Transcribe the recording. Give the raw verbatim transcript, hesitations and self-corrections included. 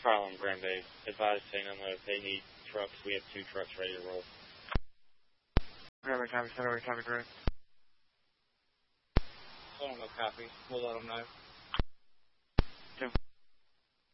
Harlem Grand Bay. Advise Saint Elmo if they need trucks. We have two trucks ready to roll. Grand Bay, copy, center, copy, correct. Hold on, no copy. We'll let them know.